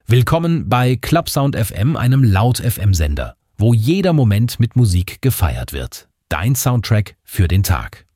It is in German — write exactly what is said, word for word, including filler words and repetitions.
Willkommen bei Clubsound F M, einem Laut-F M-Sender, wo jeder Moment mit Musik gefeiert wird. Dein Soundtrack für den Tag.